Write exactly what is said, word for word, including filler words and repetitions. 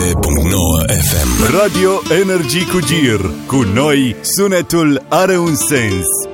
șapte punct nouă F M. Radio Energy cu Gir. Cu noi, sunetul are un sens.